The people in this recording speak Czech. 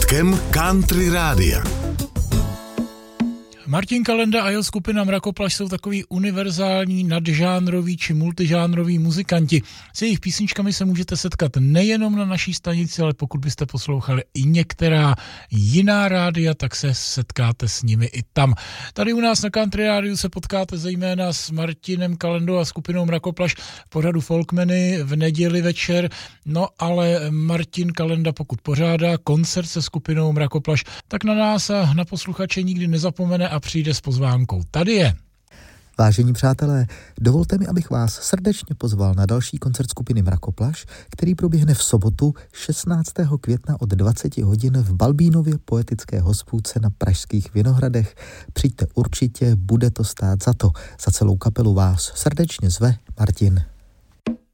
Hitkem Country Rádia. Martin Kalenda a jeho skupina Mrakoplach jsou takový univerzální, nadžánroví či multižánroví muzikanti. S jejich písničkami se můžete setkat nejenom na naší stanici, ale pokud byste poslouchali i některá jiná rádia, tak se setkáte s nimi i tam. Tady u nás na Country Rádiu se potkáte zejména s Martinem Kalendou a skupinou Mrakoplach v pořadu Folkmeny v neděli večer. No ale Martin Kalenda, pokud pořádá koncert se skupinou Mrakoplach, tak na nás a na posluchače nikdy nezapomene a přijde s pozvánkou. Tady je. Vážení přátelé, dovolte mi, abych vás srdečně pozval na další koncert skupiny Mrakoplach, který proběhne v sobotu 16. května od 20 hodin v Balbínově poetické hospůdce na Pražských Vinohradech. Přijďte určitě, bude to stát za to. Za celou kapelu vás srdečně zve Martin.